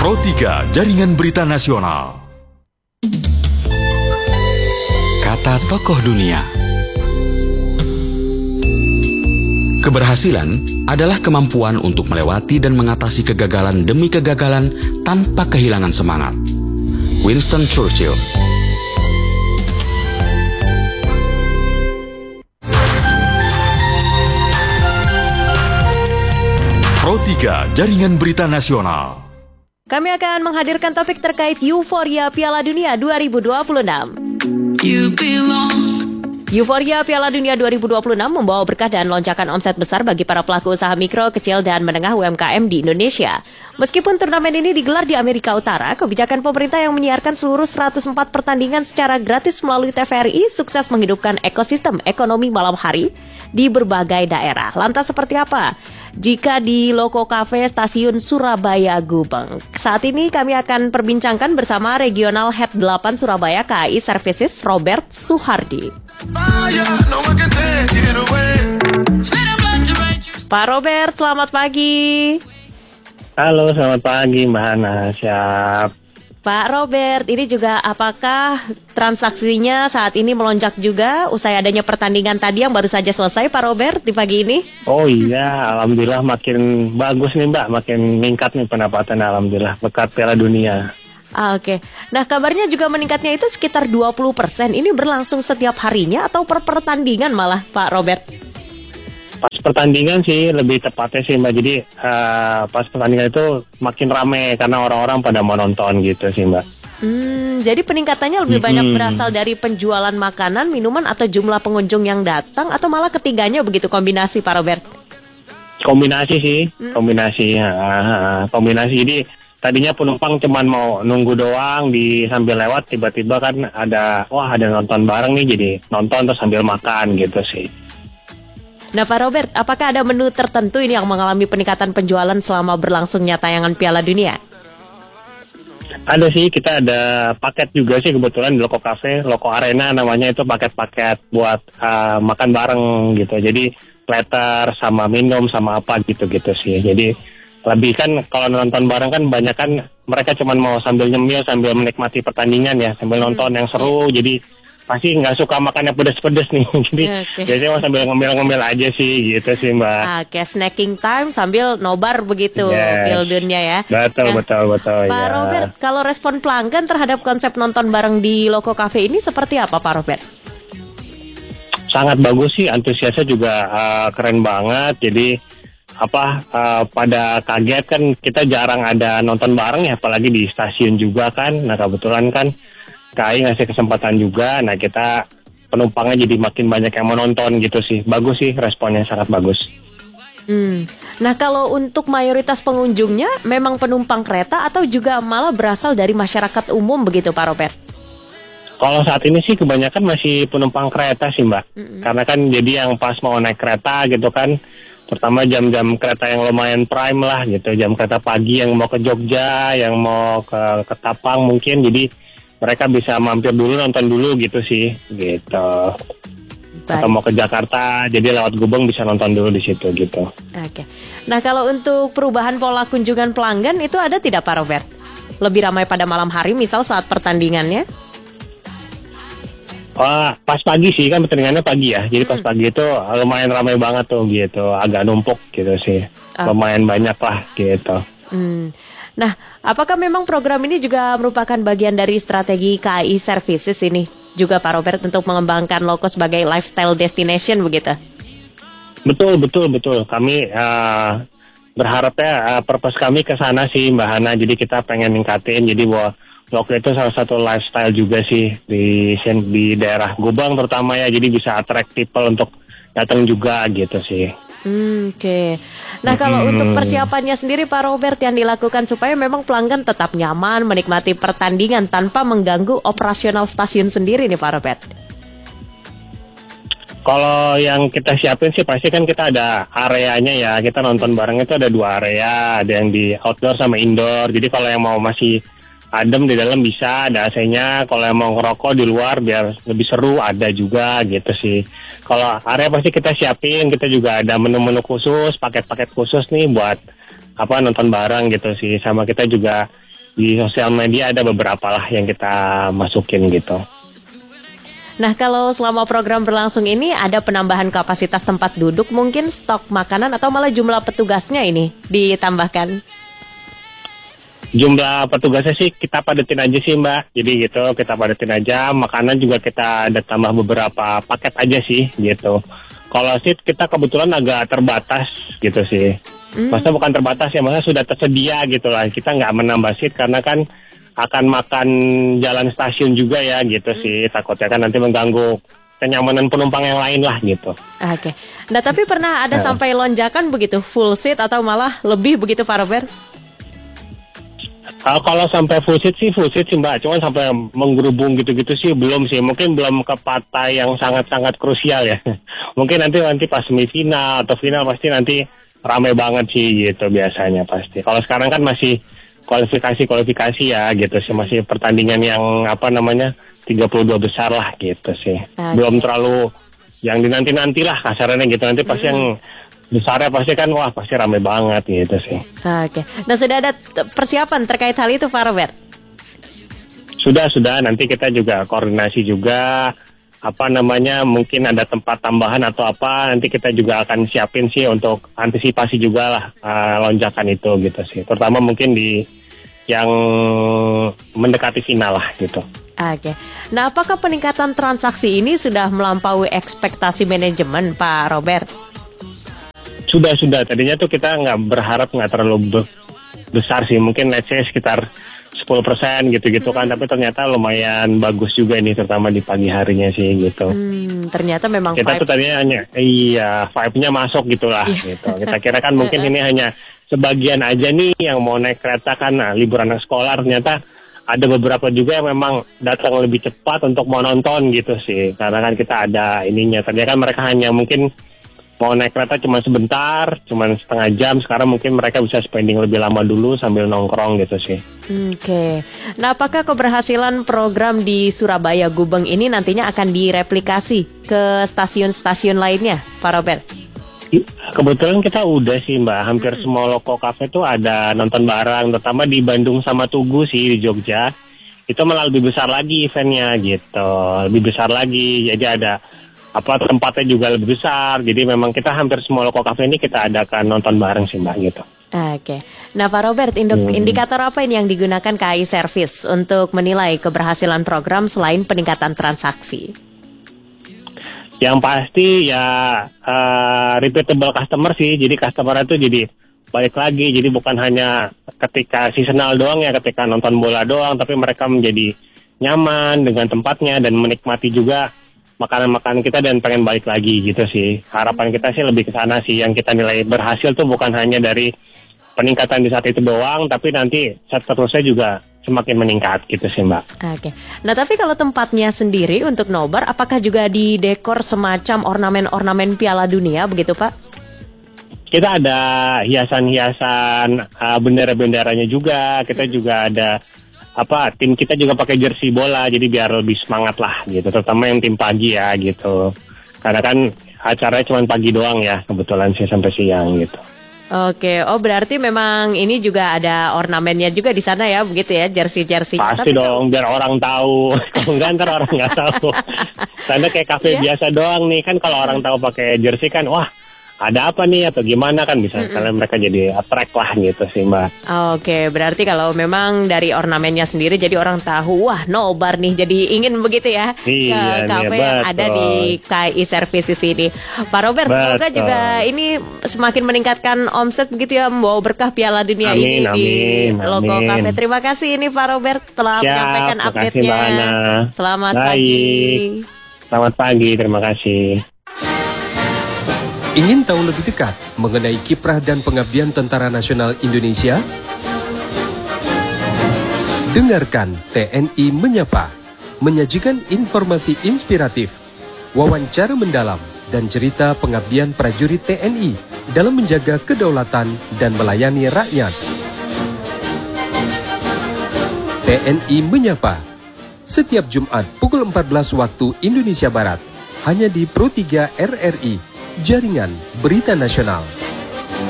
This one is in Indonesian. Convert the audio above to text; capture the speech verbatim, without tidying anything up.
Pro tiga Jaringan Berita Nasional. Kata tokoh dunia. Keberhasilan adalah kemampuan untuk melewati dan mengatasi kegagalan demi kegagalan tanpa kehilangan semangat. Winston Churchill. Pro tiga Jaringan Berita Nasional. Kami akan menghadirkan topik terkait euforia Piala Dunia dua ribu dua puluh enam. Euforia Piala Dunia dua ribu dua puluh enam membawa berkah dan lonjakan omset besar bagi para pelaku usaha mikro, kecil, dan menengah U M K M di Indonesia. Meskipun turnamen ini digelar di Amerika Utara, kebijakan pemerintah yang menyiarkan seluruh seratus empat pertandingan secara gratis melalui T V R I sukses menghidupkan ekosistem ekonomi malam hari di berbagai daerah. Lantas seperti apa jika di Loko Cafe Stasiun Surabaya Gubeng? Saat ini kami akan perbincangkan bersama Regional Head delapan Surabaya K A I Services Robert Suhardi. Pak Robert, selamat pagi. Halo, selamat pagi Mbak Hana. Siap. Pak Robert, ini juga apakah transaksinya saat ini melonjak juga usai adanya pertandingan tadi yang baru saja selesai, Pak Robert, di pagi ini? Oh iya, alhamdulillah makin bagus nih Mbak, makin meningkat nih pendapatan alhamdulillah berkat Piala Dunia. Ah, Oke, okay. Nah kabarnya juga meningkatnya itu sekitar dua puluh persen. Ini berlangsung setiap harinya atau per pertandingan malah, Pak Robert? Pas pertandingan sih lebih tepatnya sih Mbak, jadi uh, pas pertandingan itu makin rame karena orang-orang pada mau nonton gitu sih Mbak. Hmm, jadi peningkatannya lebih banyak berasal dari penjualan makanan, minuman, atau jumlah pengunjung yang datang, atau malah ketiganya begitu kombinasi, Pak Robert? Kombinasi sih, hmm. kombinasi, uh, kombinasi. Jadi tadinya penumpang cuman mau nunggu doang di sambil lewat, tiba-tiba kan ada, wah ada nonton bareng nih, jadi nonton terus sambil makan gitu sih. Nah Pak Robert, apakah ada menu tertentu ini yang mengalami peningkatan penjualan selama berlangsungnya tayangan Piala Dunia? Ada sih, kita ada paket juga sih kebetulan di Loko Cafe, Loko Arena namanya, itu paket-paket buat uh, makan bareng gitu. Jadi platter sama minum sama apa gitu-gitu sih. Jadi lebih kan kalau nonton bareng kan banyak kan mereka cuma mau sambil nyemil sambil menikmati pertandingan ya, sambil nonton yang seru. Jadi pasti nggak suka makan yang pedas-pedas nih, jadi okay. biasanya mau sambil ngemil-ngemil aja sih, gitu sih Mbak. Oke, okay, snacking time sambil nobar begitu, yes. Pildunnya ya. Betul, nah, betul, betul. Pak ya. Robert, kalau respon pelanggan terhadap konsep nonton bareng di Loko Cafe ini seperti apa Pak Robert? Sangat bagus sih, antusiasnya juga uh, keren banget, jadi apa uh, pada kaget kan kita jarang ada nonton bareng ya, apalagi di stasiun juga kan. Nah kebetulan kan K A I ngasih kesempatan juga, nah kita penumpangnya jadi makin banyak yang menonton gitu sih. Bagus sih, responnya sangat bagus. Hmm. Nah kalau untuk mayoritas pengunjungnya memang penumpang kereta atau juga malah berasal dari masyarakat umum begitu Pak Robert? Kalau saat ini sih kebanyakan masih penumpang kereta sih Mbak. Mm-hmm. Karena kan jadi yang pas mau naik kereta gitu kan, terutama jam-jam kereta yang lumayan prime lah gitu, jam kereta pagi yang mau ke Jogja, yang mau ke Ketapang mungkin, jadi mereka bisa mampir dulu, nonton dulu gitu sih, gitu. Baik. Atau mau ke Jakarta, jadi lewat Gubeng bisa nonton dulu di situ gitu. Oke. Nah kalau untuk perubahan pola kunjungan pelanggan itu ada tidak Pak Robert? Lebih ramai pada malam hari, misal saat pertandingannya? Wah, pas pagi sih, kan pertandingannya pagi ya. Jadi pas hmm. pagi itu lumayan ramai banget tuh gitu, agak numpuk gitu sih. Oh. Lumayan banyak lah gitu. Hmm. Nah, apakah memang program ini juga merupakan bagian dari strategi K A I Services ini juga Pak Robert untuk mengembangkan Loko sebagai lifestyle destination begitu? Betul, betul, betul. Kami uh, berharapnya uh, purpose kami ke sana sih Mbak Hana. Jadi kita pengen ningkatin, jadi bahwa Loko itu salah satu lifestyle juga sih di di daerah Gubeng terutama ya. Jadi bisa attract people untuk datang juga gitu sih. Hmm, Oke, okay. Nah kalau hmm. untuk persiapannya sendiri Pak Robert yang dilakukan supaya memang pelanggan tetap nyaman menikmati pertandingan tanpa mengganggu operasional stasiun sendiri nih Pak Robert. Kalau yang kita siapin sih pasti kan kita ada areanya ya, kita nonton bareng itu ada dua area, ada yang di outdoor sama indoor. Jadi kalau yang mau masih adem di dalam bisa, ada A C-nya. Kalau yang mau ngerokok di luar biar lebih seru ada juga gitu sih. Kalau area pasti kita siapin, kita juga ada menu-menu khusus, paket-paket khusus nih buat apa nonton bareng gitu sih. Sama kita juga di sosial media ada beberapa lah yang kita masukin gitu. Nah, kalau selama program berlangsung ini ada penambahan kapasitas tempat duduk, mungkin stok makanan atau malah jumlah petugasnya ini ditambahkan? Jumlah petugasnya sih kita padetin aja sih Mbak. Jadi gitu kita padetin aja. Makanan juga kita ada tambah beberapa paket aja sih gitu. Kalau seat kita kebetulan agak terbatas gitu sih. Hmm. Maksudnya bukan terbatas ya, maksudnya sudah tersedia gitu lah. Kita nggak menambah seat karena kan akan makan jalan stasiun juga ya gitu hmm. sih. Takutnya kan nanti mengganggu kenyamanan penumpang yang lain lah gitu. Oke. Nah tapi pernah ada nah. sampai lonjakan begitu full seat atau malah lebih begitu Pak Robert? Uh, kalau sampai full seat sih full seat sih Mbak. Cuman sampai menggerubung gitu-gitu sih belum sih. Mungkin belum ke partai yang sangat-sangat krusial ya. Mungkin nanti nanti pas semifinal atau final pasti nanti ramai banget sih gitu biasanya pasti. Kalau sekarang kan masih kualifikasi-kualifikasi ya gitu sih, masih pertandingan yang apa namanya tiga puluh dua besar lah gitu sih. Okay. Belum terlalu yang dinanti-nanti lah kasarnya gitu, nanti pasti hmm. yang besarnya pasti kan wah pasti rame banget gitu sih. Oke, okay. Nah sudah ada persiapan terkait hal itu Pak Robert? Sudah, sudah, nanti kita juga koordinasi juga apa namanya mungkin ada tempat tambahan atau apa, nanti kita juga akan siapin sih untuk antisipasi juga lah uh, lonjakan itu gitu sih, terutama mungkin di yang mendekati final lah gitu. Oke, nah apakah peningkatan transaksi ini sudah melampaui ekspektasi manajemen Pak Robert? Sudah, sudah, tadinya tuh kita nggak berharap nggak terlalu be- besar sih, mungkin let's say sekitar sepuluh persen gitu-gitu kan, tapi ternyata lumayan bagus juga ini, terutama di pagi harinya sih gitu. Hmm, ternyata memang kita vibe... tuh tadinya hanya, iya, vibe-nya masuk gitulah gitu. Kita kira kan mungkin ini hanya sebagian aja nih yang mau naik kereta kan, nah, liburan anak sekolah, ternyata ada beberapa juga yang memang datang lebih cepat untuk mau nonton gitu sih, karena kan kita ada ininya. Tadinya kan mereka hanya mungkin mau naik kereta cuma sebentar, cuma setengah jam. Sekarang mungkin mereka bisa spending lebih lama dulu sambil nongkrong gitu sih. Oke. Okay. Nah, apakah keberhasilan program di Surabaya Gubeng ini nantinya akan direplikasi ke stasiun-stasiun lainnya, Pak Robert? Kebetulan kita udah sih Mbak, hampir hmm. semua loko cafe tuh ada nonton bareng, terutama di Bandung sama Tugu sih di Jogja. Itu malah lebih besar lagi eventnya gitu, lebih besar lagi. Jadi ada apa tempatnya juga lebih besar, jadi memang kita hampir semua loko cafe ini kita adakan nonton bareng sih Mbak gitu. Oke, nah Pak Robert, induk, hmm. indikator apa ini yang digunakan K A I Service untuk menilai keberhasilan program selain peningkatan transaksi? Yang pasti ya uh, repeatable customer sih, jadi customer itu jadi balik lagi, jadi bukan hanya ketika seasonal doang ya, ketika nonton bola doang, tapi mereka menjadi nyaman dengan tempatnya dan menikmati juga makanan-makanan kita dan pengen balik lagi gitu sih. Harapan kita sih lebih ke sana sih, yang kita nilai berhasil tuh bukan hanya dari peningkatan di saat itu doang, tapi nanti seterusnya juga semakin meningkat gitu sih Mbak. Oke, nah tapi kalau tempatnya sendiri untuk nobar, apakah juga didekor semacam ornamen-ornamen Piala Dunia begitu Pak? Kita ada hiasan-hiasan uh, bendera-benderanya juga, kita juga ada apa tim kita juga pakai jersey bola, jadi biar lebih semangat lah gitu, terutama yang tim pagi ya gitu, karena kan acaranya cuma pagi doang ya kebetulan sih sampai siang gitu. Oke, oh berarti memang ini juga ada ornamennya juga di sana ya begitu ya, jersey-jersey. Pasti tapi dong, biar orang tahu. Kalau enggak ntar orang nggak tahu. Sana kayak kafe yeah. biasa doang nih kan, kalau orang tahu pakai jersey kan wah ada apa nih atau gimana kan bisa kalian mereka jadi attract lah gitu sih Mbak. Oke, berarti kalau memang dari ornamennya sendiri jadi orang tahu wah nobar nih, jadi ingin begitu ya iya, ke kafe yang ada di K A I Services ini. Pak Robert, betul. Semoga juga ini semakin meningkatkan omset begitu ya, membawa berkah Piala Dunia amin, ini amin, di amin. Logo Cafe. Terima kasih ini Pak Robert telah Siap, menyampaikan update-nya. Selamat Baik. pagi. Selamat pagi, terima kasih. Ingin tahu lebih dekat mengenai kiprah dan pengabdian Tentara Nasional Indonesia? Dengarkan T N I Menyapa, menyajikan informasi inspiratif, wawancara mendalam, dan cerita pengabdian prajurit T N I dalam menjaga kedaulatan dan melayani rakyat. T N I Menyapa, setiap Jumat pukul empat belas waktu Indonesia Barat, hanya di Pro tiga R R I, Jaringan Berita Nasional.